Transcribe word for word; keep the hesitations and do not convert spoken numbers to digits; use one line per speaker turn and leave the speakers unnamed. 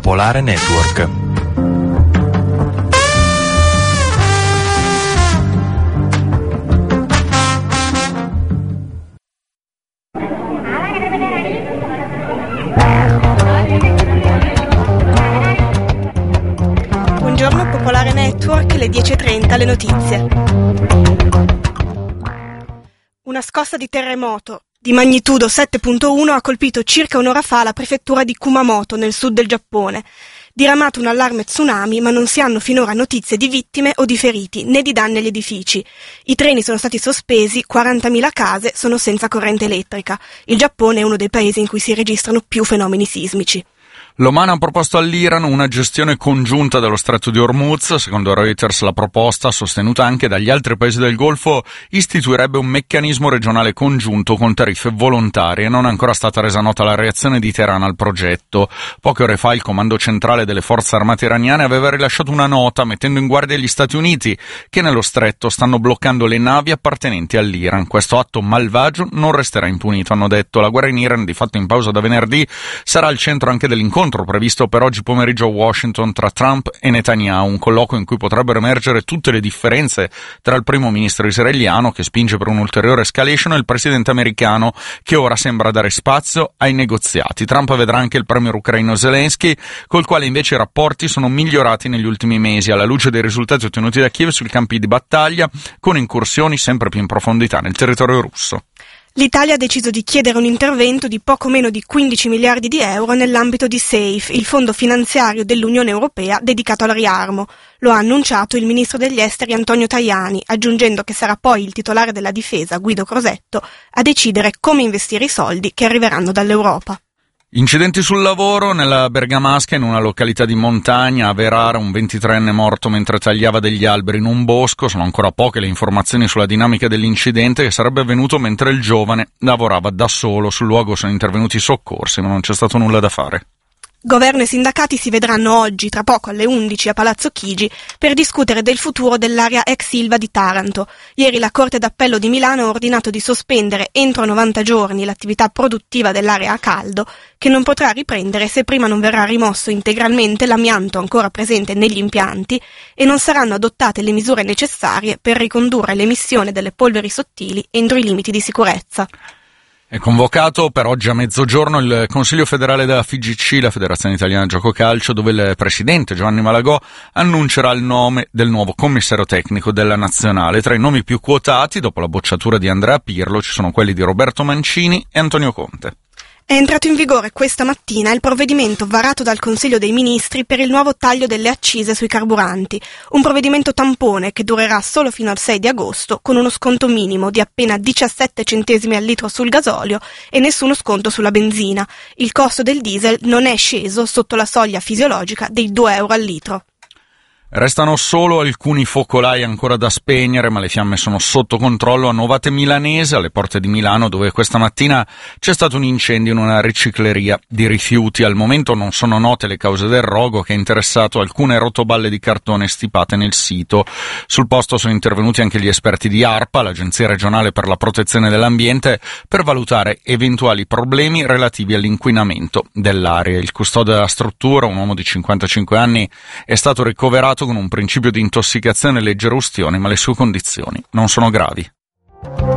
Popolare Network.
Buongiorno Popolare Network, le dieci e trenta, le notizie. Una scossa di terremoto di magnitudo sette virgola uno ha colpito circa un'ora fa la prefettura di Kumamoto, nel sud del Giappone. Diramato un allarme tsunami, ma non si hanno finora notizie di vittime o di feriti, né di danni agli edifici. I treni sono stati sospesi, quarantamila case sono senza corrente elettrica. Il Giappone è uno dei paesi in cui si registrano più fenomeni sismici.
L'Oman ha proposto all'Iran una gestione congiunta dello stretto di Hormuz. Secondo Reuters, la proposta, sostenuta anche dagli altri paesi del Golfo, istituirebbe un meccanismo regionale congiunto con tariffe volontarie. Non è ancora stata resa nota la reazione di Teheran al progetto. Poche ore fa il comando centrale delle forze armate iraniane aveva rilasciato una nota mettendo in guardia gli Stati Uniti, che nello stretto stanno bloccando le navi appartenenti all'Iran. Questo atto malvagio non resterà impunito, hanno detto. La guerra in Iran, di fatto in pausa da venerdì, sarà al centro anche dell'incontro previsto per oggi pomeriggio a Washington tra Trump e Netanyahu, un colloquio in cui potrebbero emergere tutte le differenze tra il primo ministro israeliano, che spinge per un'ulteriore escalation, e il presidente americano, che ora sembra dare spazio ai negoziati. Trump vedrà anche il premier ucraino Zelensky, col quale invece i rapporti sono migliorati negli ultimi mesi, alla luce dei risultati ottenuti da Kiev sui campi di battaglia, con incursioni sempre più in profondità nel territorio russo.
L'Italia ha deciso di chiedere un intervento di poco meno di quindici miliardi di euro nell'ambito di SAFE, il fondo finanziario dell'Unione Europea dedicato al riarmo. Lo ha annunciato il ministro degli esteri Antonio Tajani, aggiungendo che sarà poi il titolare della difesa, Guido Crosetto, a decidere come investire i soldi che arriveranno dall'Europa.
Incidenti sul lavoro. Nella Bergamasca, in una località di montagna, a Verara, un ventitreenne morto mentre tagliava degli alberi in un bosco. Sono ancora poche le informazioni sulla dinamica dell'incidente, che sarebbe avvenuto mentre il giovane lavorava da solo. Sul luogo sono intervenuti i soccorsi, ma non c'è stato nulla da fare.
Governo e sindacati si vedranno oggi, tra poco alle undici, a Palazzo Chigi, per discutere del futuro dell'area ex Ilva di Taranto. Ieri la Corte d'Appello di Milano ha ordinato di sospendere entro novanta giorni l'attività produttiva dell'area a caldo, che non potrà riprendere se prima non verrà rimosso integralmente l'amianto ancora presente negli impianti e non saranno adottate le misure necessarie per ricondurre l'emissione delle polveri sottili entro i limiti di sicurezza.
È convocato per oggi a mezzogiorno il Consiglio federale della F I G C, la Federazione Italiana Gioco Calcio, dove il presidente Giovanni Malagò annuncerà il nome del nuovo commissario tecnico della nazionale. Tra i nomi più quotati, dopo la bocciatura di Andrea Pirlo, ci sono quelli di Roberto Mancini e Antonio Conte.
È entrato in vigore questa mattina il provvedimento varato dal Consiglio dei Ministri per il nuovo taglio delle accise sui carburanti, un provvedimento tampone che durerà solo fino al sei di agosto, con uno sconto minimo di appena diciassette centesimi al litro sul gasolio e nessuno sconto sulla benzina. Il costo del diesel non è sceso sotto la soglia fisiologica dei due euro al litro.
Restano solo alcuni focolai ancora da spegnere, ma le fiamme sono sotto controllo a Novate Milanese, alle porte di Milano, dove questa mattina c'è stato un incendio in una ricicleria di rifiuti. Al momento non sono note le cause del rogo, che ha interessato alcune rotoballe di cartone stipate nel sito. Sul posto sono intervenuti anche gli esperti di ARPA, l'Agenzia regionale per la protezione dell'ambiente, per valutare eventuali problemi relativi all'inquinamento dell'area. Il custode della struttura, un uomo di cinquantacinque anni, è stato ricoverato con un principio di intossicazione e leggera ustione, ma le sue condizioni non sono gravi.